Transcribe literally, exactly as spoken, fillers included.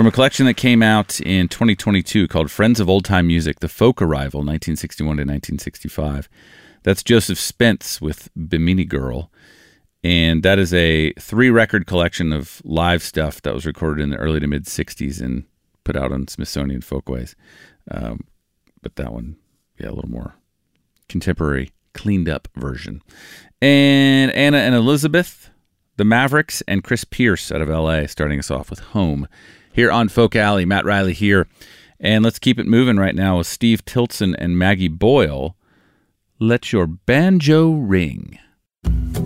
from a collection that came out in twenty twenty-two called Friends of Old Time Music, The Folk Arrival, nineteen sixty-one to nineteen sixty-five. That's Joseph Spence with Bimini Girl. And that is a three-record collection of live stuff that was recorded in the early to mid-sixties and put out on Smithsonian Folkways. Um, but that one, yeah, a little more contemporary, cleaned-up version. And Anna and Elizabeth, the Mavericks, and Chris Pierce out of L A, starting us off with Home. Here on Folk Alley, Matt Riley here. And let's keep it moving right now with Steve Tiltson and Maggie Boyle. Let Your Banjo Ring.